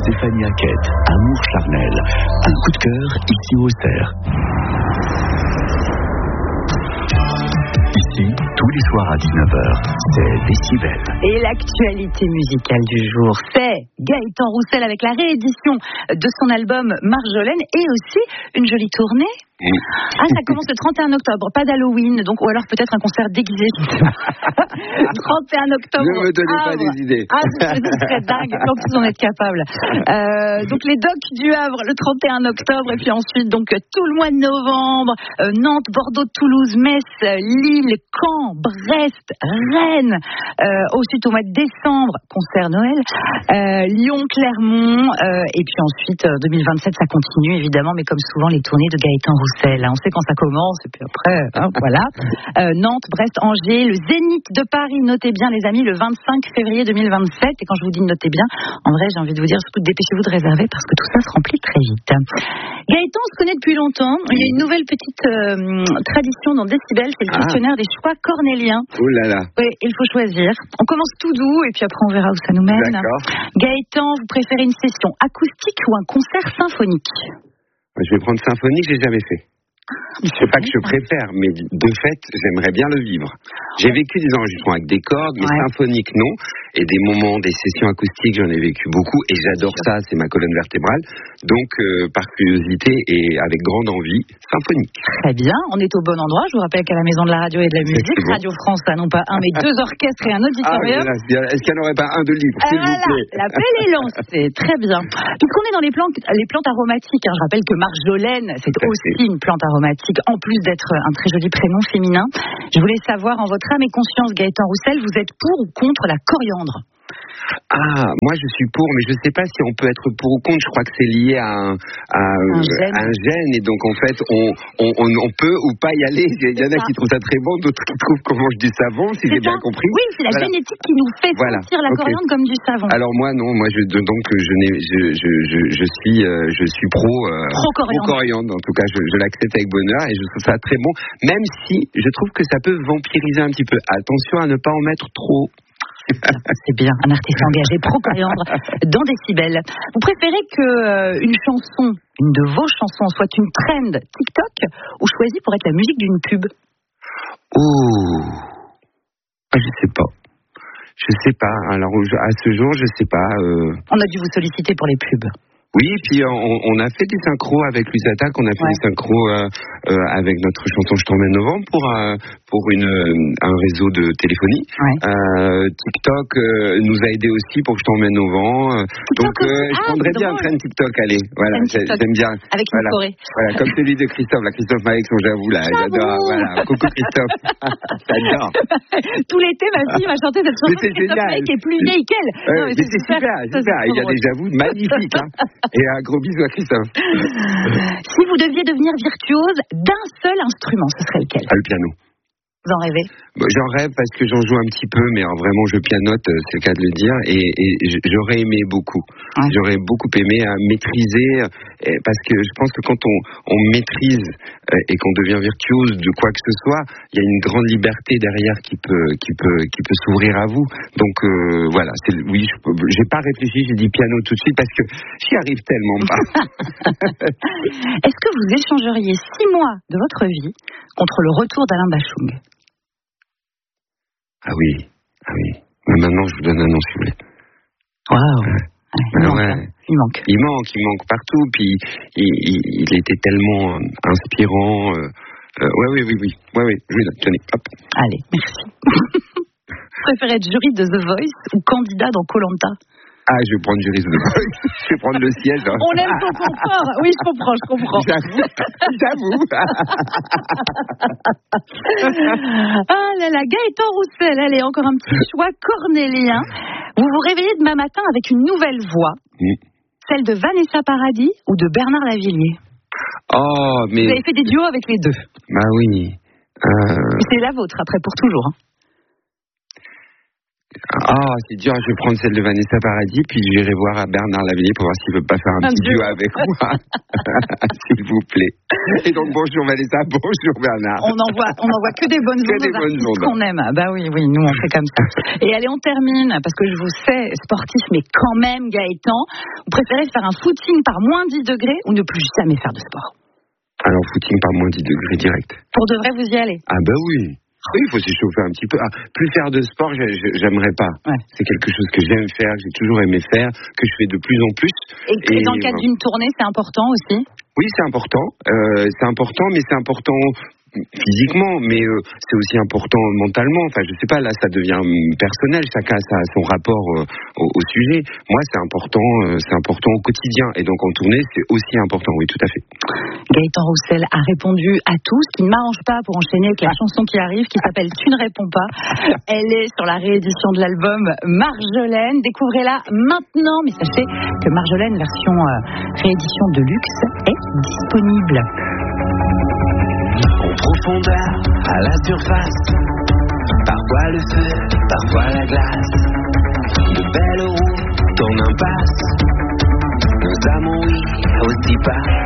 Stéphanie Hackett, Amour charnel. Un coup de cœur ici au Auxerre. Ici, tous les soirs à 19h, c'est Décibel. Et l'actualité musicale du jour, c'est Gaëtan Roussel avec la réédition de son album Marjolaine et aussi une jolie tournée. Ah, ça commence le 31 octobre, pas d'Halloween, donc, ou alors peut-être un concert déguisé. 31 octobre. Ne me donnez pas des idées. Ah, ce serait dingue, en plus on est capable. Donc les docks du Havre le 31 octobre, et puis ensuite donc tout le mois de novembre, Nantes, Bordeaux, Toulouse, Metz, Lille, Caen, Brest, Rennes. Ensuite au mois de décembre, concert Noël, Lyon, Clermont, et puis ensuite 2027 ça continue évidemment, mais comme souvent les tournées de Gaëtan Roussel. On sait quand ça commence et puis après, voilà. Nantes, Brest, Angers, le Zénith de Paris. Notez bien les amis, le 25 février 2027. Et quand je vous dis notez bien, en vrai j'ai envie de vous dire surtout dépêchez-vous de réserver parce que tout ça se remplit très vite. Gaëtan, on se connaît depuis longtemps. Il y a une nouvelle petite tradition dans Décibel, c'est le questionnaire des choix cornéliens. Oh là là. Oui, il faut choisir. On commence tout doux et puis après on verra où ça nous mène. D'accord. Gaëtan, vous préférez une session acoustique ou un concert symphonique? Je vais prendre symphonique, j'ai jamais fait. C'est pas que je préfère, mais de fait, j'aimerais bien le vivre. J'ai vécu des enregistrements avec des cordes, mais symphoniques non. Et des moments, des sessions acoustiques, j'en ai vécu beaucoup. Et j'adore ça, c'est ma colonne vertébrale. Donc, par curiosité et avec grande envie, symphonique. Très bien, on est au bon endroit. Je vous rappelle qu'à la Maison de la Radio et de la Musique, Radio France a non pas un, mais deux orchestres et un auditorium. Est-ce qu'il n'y en aurait pas un de libre, s'il vous plaît? L'appel est lancé, très bien. Puisqu'on est dans les plantes aromatiques, je rappelle que Marjolaine, c'est aussi une plante aromatique, en plus d'être un très joli prénom féminin. Je voulais savoir, en votre âme et conscience, Gaëtan Roussel, vous êtes pour ou contre la coriandre? Moi je suis pour, mais je ne sais pas si on peut être pour ou contre. Je crois que c'est lié à un gène, et donc en fait on peut ou pas y aller. Il y en a qui trouvent ça très bon, d'autres qui trouvent qu'on mange du savon, si j'ai bien compris. Oui, c'est la génétique qui nous fait sentir la coriandre comme du savon. Alors moi non, je suis pro coriandre. En tout cas, je l'accepte avec bonheur et je trouve ça très bon, même si je trouve que ça peut vampiriser un petit peu. Attention à ne pas en mettre trop. C'est bien, un artiste engagé pro-coriandre dans Décibel. Vous préférez qu'une chanson, une de vos chansons, soit une trend TikTok ou choisie pour être la musique d'une pub? Je sais pas. Alors à ce jour, je sais pas. On a dû vous solliciter pour les pubs. Oui, puis on a fait des synchros avec Lusata, on a fait des synchros avec notre chanson Je t'emmène novembre pour un réseau de téléphonie. TikTok nous a aidé aussi pour Je t'emmène novembre. Donc je prendrais bien un train TikTok, allez. Voilà, j'aime bien. Avec une Corée. Voilà, comme celui de Christophe, Christophe Maé avec son J'avoue là, j'adore. Voilà, coucou Christophe. J'adore. Tout l'été, ma fille m'a chanté cette chanson de Christophe Maé qui est plus vieille qu'elle. Mais c'est super. Il y a des J'avoue magnifiques. Et un gros bisou à Christophe. Si vous deviez devenir virtuose d'un seul instrument, ce serait lequel? Le piano. Vous en rêvez? J'en rêve parce que j'en joue un petit peu, mais vraiment je pianote, c'est le cas de le dire, et j'aurais aimé beaucoup. J'aurais beaucoup aimé maîtriser, parce que je pense que quand on maîtrise et qu'on devient virtuose de quoi que ce soit, il y a une grande liberté derrière qui peut s'ouvrir à vous. Donc voilà, j'ai pas réfléchi, j'ai dit piano tout de suite parce que j'y arrive tellement pas. Est-ce que vous échangeriez 6 mois de votre vie contre le retour d'Alain Bachung? Ah oui. Mais maintenant, je vous donne un nom, si vous voulez. Waouh. Il manque partout. Puis il était tellement inspirant. Oui. Je lui donne. Tenez, hop. Allez, merci. Vous préférez être jury de The Voice ou candidat dans Koh-Lanta? Je vais prendre jury de The Voice. Je vais prendre le siège. On aime son confort. Oui, je comprends. J'avoue. Ah là là, Gaëtan Roussel, allez, encore un petit choix cornélien. Vous vous réveillez demain matin avec une nouvelle voix, celle de Vanessa Paradis ou de Bernard Lavilliers. Mais... Vous avez fait des duos avec les deux. Bah oui. C'est la vôtre, après, pour toujours. c'est dur, je vais prendre celle de Vanessa Paradis, puis j'irai voir Bernard Lavilliers pour voir s'il veut pas faire un petit duo avec moi. S'il vous plaît. Et donc, bonjour Vanessa, bonjour Bernard. On envoie que des bonnes ondes aux artistes qu'on aime. Bah oui, nous on fait comme ça. Et allez, on termine, parce que je vous sais sportif, mais quand même, Gaëtan, vous préférez faire un footing par moins 10 degrés ou ne plus jamais faire de sport? Alors, footing par moins 10 degrés direct. Pour de vrai, vous y allez? Ah bah oui. Oui, il faut s'échauffer un petit peu. Plus faire de sport, j'aimerais pas. Ouais. C'est quelque chose que j'aime faire, que j'ai toujours aimé faire, que je fais de plus en plus. Et dans le cadre d'une tournée, c'est important aussi? Oui, c'est important. Mais c'est important physiquement, mais c'est aussi important mentalement. Enfin, je sais pas, là, ça devient personnel. Chacun a son rapport au sujet. Moi, c'est important au quotidien. Et donc, en tournée, c'est aussi important. Oui, tout à fait. Gaëtan Roussel a répondu à tout, ce qui ne m'arrange pas pour enchaîner avec la chanson qui arrive, qui s'appelle Tu ne réponds pas. Elle est sur la réédition de l'album Marjolaine. Découvrez-la maintenant, mais sachez que Marjolaine, version réédition de luxe, est disponible. En profondeur, à la surface, parfois le feu, parfois la glace. De belles roues tournent impasse, nos amours oui, aussi pas.